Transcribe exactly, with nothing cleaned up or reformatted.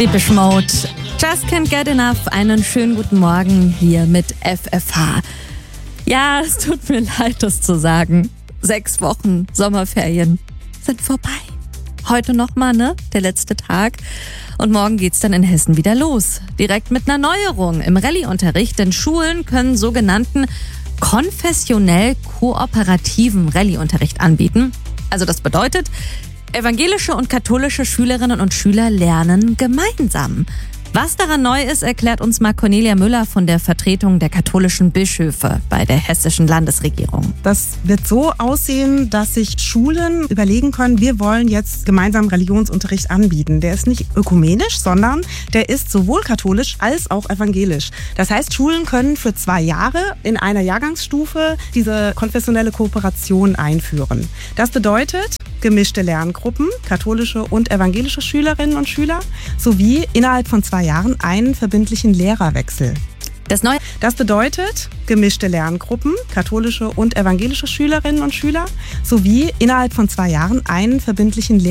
Depeche Mode, Just Can't Get Enough. Einen schönen guten Morgen hier mit F F H. Ja, es tut mir leid, das zu sagen. Sechs Wochen Sommerferien sind vorbei. Heute nochmal, ne? Der letzte Tag. Und morgen geht's dann in Hessen wieder los. Direkt mit einer Neuerung im Rallye-Unterricht, denn Schulen können sogenannten konfessionell kooperativen Rallye-Unterricht anbieten. Also das bedeutet, evangelische und katholische Schülerinnen und Schüler lernen gemeinsam. Was daran neu ist, erklärt uns mal Cornelia Müller von der Vertretung der katholischen Bischöfe bei der hessischen Landesregierung. Das wird so aussehen, dass sich Schulen überlegen können, wir wollen jetzt gemeinsam Religionsunterricht anbieten. Der ist nicht ökumenisch, sondern der ist sowohl katholisch als auch evangelisch. Das heißt, Schulen können für zwei Jahre in einer Jahrgangsstufe diese konfessionelle Kooperation einführen. Das bedeutet gemischte Lerngruppen, katholische und evangelische Schülerinnen und Schüler, sowie innerhalb von zwei Jahren einen verbindlichen Lehrerwechsel. Das Neue Das bedeutet gemischte Lerngruppen, katholische und evangelische Schülerinnen und Schüler, sowie innerhalb von zwei Jahren einen verbindlichen Lehrerwechsel.